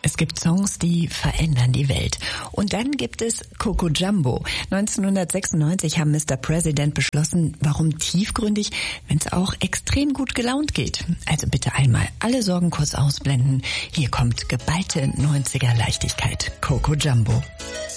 Es gibt Songs, die verändern die Welt. Und dann gibt es Coco Jumbo. 1996 haben Mr. President beschlossen, warum tiefgründig, wenn es auch extrem gut gelaunt geht. Also bitte einmal alle Sorgen kurz ausblenden. Hier kommt geballte 90er Leichtigkeit. Coco Jumbo.